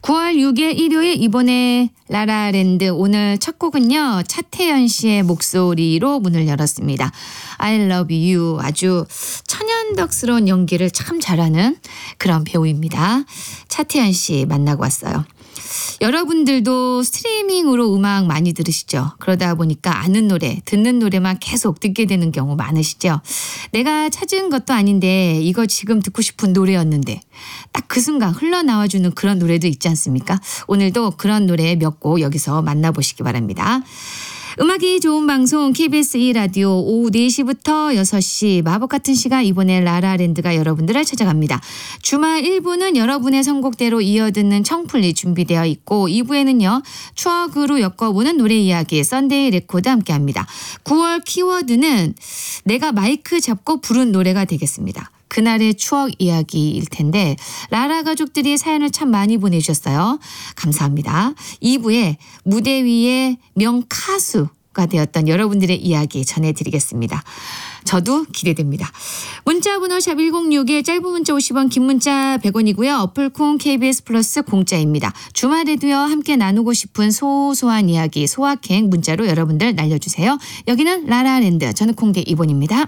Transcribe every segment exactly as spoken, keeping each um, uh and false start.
구월 육일 일요일 이번에 라라랜드 오늘 첫 곡은요. 차태현 씨의 목소리로 문을 열었습니다. I love you. 아주 천연덕스러운 연기를 참 잘하는 그런 배우입니다. 차태현 씨 만나고 왔어요. 여러분들도 스트리밍으로 음악 많이 들으시죠? 그러다 보니까 아는 노래, 듣는 노래만 계속 듣게 되는 경우 많으시죠? 내가 찾은 것도 아닌데 이거 지금 듣고 싶은 노래였는데 딱 그 순간 흘러나와주는 그런 노래도 있지 않습니까? 오늘도 그런 노래 몇 곡 여기서 만나보시기 바랍니다. 음악이 좋은 방송 케이비에스 이 라디오 오후 네 시부터 여섯 시 마법 같은 시간 이번에 라라랜드가 여러분들을 찾아갑니다. 주말 일 부는 여러분의 선곡대로 이어듣는 청플리 준비되어 있고 이 부에는요. 추억으로 엮어보는 노래 이야기 썬데이 레코드 함께합니다. 구월 키워드는 내가 마이크 잡고 부른 노래가 되겠습니다. 그날의 추억 이야기일 텐데 라라 가족들이 사연을 참 많이 보내주셨어요. 감사합니다. 이 부에 무대 위의 명카수가 되었던 여러분들의 이야기 전해드리겠습니다. 저도 기대됩니다. 문자번호 샵 일공육일 짧은 문자 오십 원 긴 문자 백 원이고요. 어플콩 케이비에스 플러스 공짜입니다. 주말에도요. 함께 나누고 싶은 소소한 이야기 소확행 문자로 여러분들 날려주세요. 여기는 라라랜드 저는 콩대 이본입니다.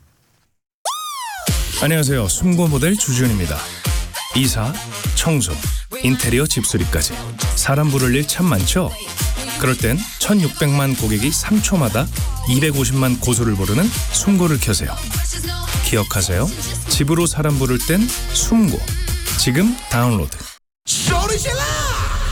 안녕하세요. 숨고 모델 주준입니다. 이사, 청소, 인테리어 집수리까지 사람 부를 일 참 많죠? 그럴 땐 천육백만 고객이 삼 초마다 이백오십만 고소를 부르는 숨고를 켜세요. 기억하세요. 집으로 사람 부를 땐 숨고. 지금 다운로드.